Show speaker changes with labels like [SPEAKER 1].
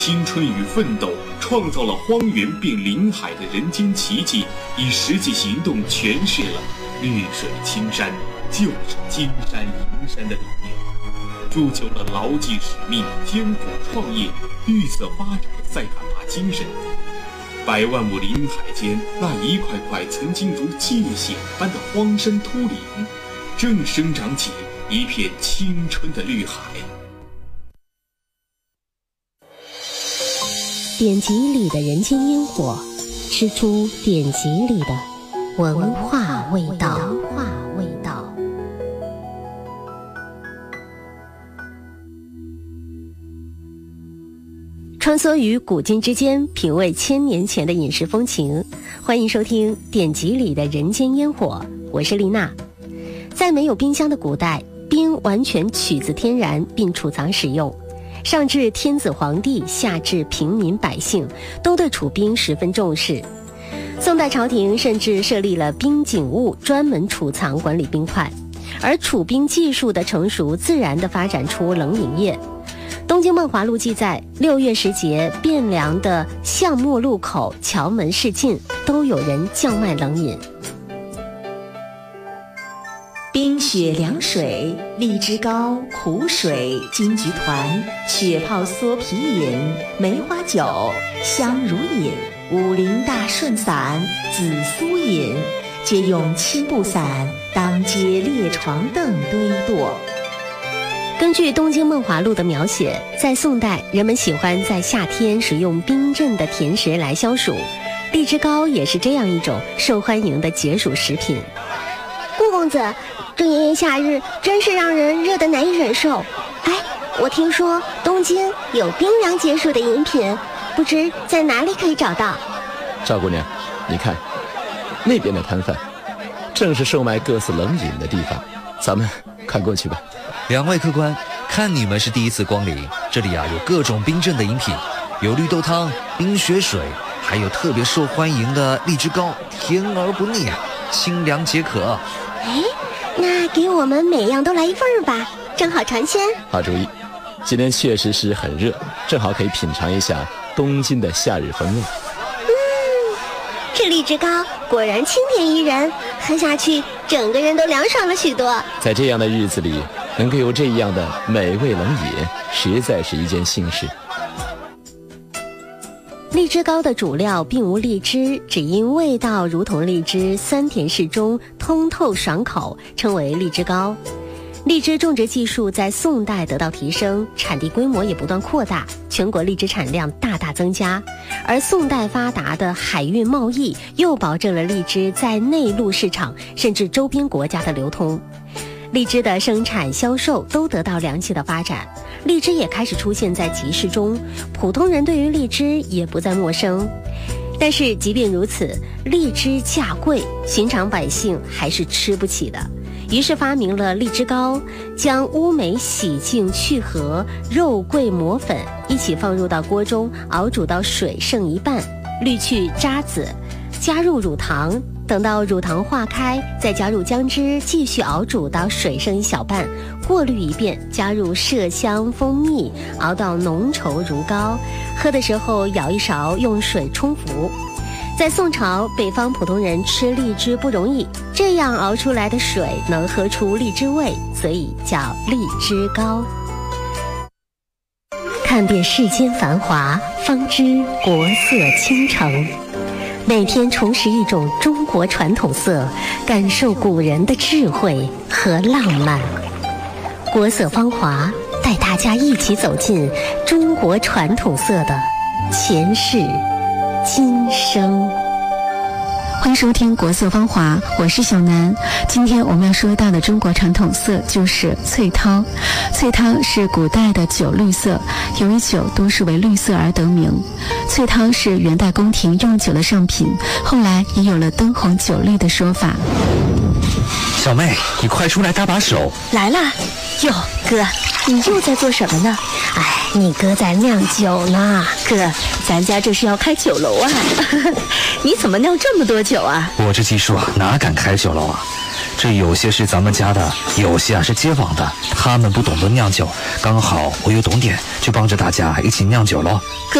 [SPEAKER 1] 青春与奋斗，创造了荒原变林海的人间奇迹，以实际行动诠释了绿水青山就是金山银山的理念，铸就了牢记使命、艰苦创业、绿色发展的塞罕坝精神。百万亩林海间，那一块块曾经如界限般的荒山秃岭，正生长起一片青春的绿海。
[SPEAKER 2] 典籍里的人间烟火，吃出典籍里的文化味道。穿梭于古今之间，品味千年前的饮食风情。欢迎收听典籍里的人间烟火，我是丽娜。在没有冰箱的古代，冰完全取自天然并储藏使用，上至天子皇帝，下至平民百姓，都对储冰十分重视。宋代朝廷甚至设立了冰景物，专门储藏管理冰块，而储冰技术的成熟，自然地发展出冷饮业。《东京梦华录》记载，6月时节，汴梁的相墨路口、桥门市近都有人叫卖冷饮。
[SPEAKER 3] 冰雪凉水、荔枝糕、苦水、金桔团、雪泡蓑皮饮、梅花酒、香茹饮、武陵大顺散、紫苏饮，皆用青布伞当街列床凳堆垛。
[SPEAKER 2] 根据《东京梦华录》的描写，在宋代，人们喜欢在夏天食用冰镇的甜食来消暑，荔枝糕也是这样一种受欢迎的解暑食品。
[SPEAKER 4] 顾公子，这炎炎夏日真是让人热得难以忍受。哎，我听说东京有冰凉解暑的饮品，不知在哪里可以找到？
[SPEAKER 5] 赵姑娘，你看，那边的摊贩，正是售卖各色冷饮的地方，咱们看过去吧。
[SPEAKER 6] 两位客官，看你们是第一次光临，这里有各种冰镇的饮品，有绿豆汤、冰雪水，还有特别受欢迎的荔枝糕，甜而不腻，清凉解渴。
[SPEAKER 4] 哎，那给我们每样都来一份吧，正好尝鲜。
[SPEAKER 5] 好主意，今天确实是很热，正好可以品尝一下东京的夏日风味。
[SPEAKER 4] 这荔枝糕果然清甜宜人，喝下去整个人都凉爽了许多。
[SPEAKER 5] 在这样的日子里，能够有这样的美味冷饮，实在是一件幸事。
[SPEAKER 2] 荔枝糕的主料并无荔枝，只因味道如同荔枝，酸甜适中，通透爽口，称为荔枝糕。荔枝种植技术在宋代得到提升，产地规模也不断扩大，全国荔枝产量大大增加。而宋代发达的海运贸易又保证了荔枝在内陆市场甚至周边国家的流通。荔枝的生产销售都得到良性的发展，荔枝也开始出现在集市中，普通人对于荔枝也不再陌生。但是即便如此，荔枝价贵，寻常百姓还是吃不起的，于是发明了荔枝糕，将乌梅洗净去核、肉桂磨粉一起放入到锅中，熬煮到水剩一半，滤去渣子，加入乳糖，等到乳糖化开，再加入姜汁，继续熬煮到水剩一小半，过滤一遍，加入麝香、蜂蜜，熬到浓稠如膏。喝的时候舀一勺，用水冲服。在宋朝，北方普通人吃荔枝不容易，这样熬出来的水能喝出荔枝味，所以叫荔枝糕。看遍世间繁华，方知国色倾城。每天重拾一种中国传统色，感受古人的智慧和浪漫。国色芳华，带大家一起走进中国传统色的前世今生。
[SPEAKER 7] 欢迎收听国色芳华，我是小南。今天我们要说到的中国传统色就是翠汤。翠汤是古代的酒绿色，由于酒多是为绿色而得名。翠汤是元代宫廷用酒的上品，后来也有了灯红酒绿的说法。
[SPEAKER 6] 小妹，你快出来搭把手。
[SPEAKER 4] 来啦。哟，哥，你又在做什么呢？哎，你哥在酿酒呢。
[SPEAKER 3] 哥，咱家这是要开酒楼啊。你怎么酿这么多酒啊？
[SPEAKER 6] 我这技术哪敢开酒楼啊？ 这有些是咱们家的，有些是街坊的，他们不懂得酿酒，刚好我又懂点，就帮着大家一起酿酒喽。